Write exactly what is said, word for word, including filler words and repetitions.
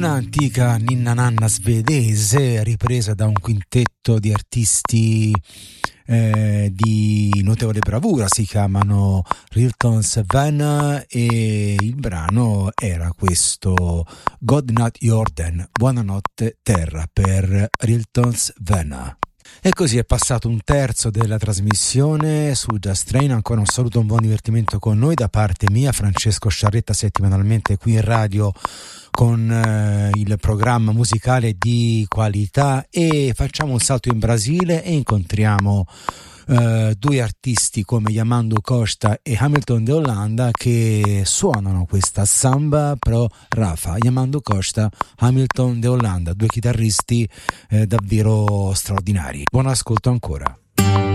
Una antica ninna nanna svedese ripresa da un quintetto di artisti eh, di notevole bravura, si chiamano Riltons Vänner e il brano era questo God Natt Jorden, buonanotte terra per Riltons Vänner. E così è passato un terzo della trasmissione su Just Train. Ancora un saluto, un buon divertimento con noi da parte mia, Francesco Sciarretta, settimanalmente qui in radio con eh, il programma musicale di qualità, e facciamo un salto in Brasile e incontriamo Uh, due artisti come Yamandu Costa e Hamilton de Holanda che suonano questa samba pro Rafa. Yamandu Costa, Hamilton de Holanda, due chitarristi eh, davvero straordinari. Buon ascolto ancora.